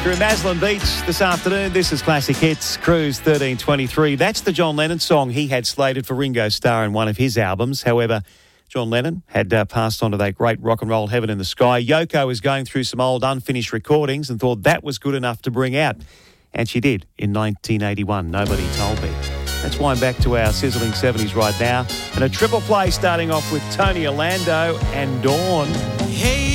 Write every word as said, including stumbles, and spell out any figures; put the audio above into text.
Through Maslin Beach this afternoon, this is Classic Hits, Cruise thirteen twenty-three. That's the John Lennon song he had slated for Ringo Starr in one of his albums. However, John Lennon had uh, passed on to that great rock and roll heaven in the sky. Yoko was going through some old unfinished recordings and thought that was good enough to bring out. And she did in nineteen eighty-one, Nobody Told Me. Let's wind back to our sizzling seventies right now. And a triple play starting off with Tony Orlando and Dawn. Hey,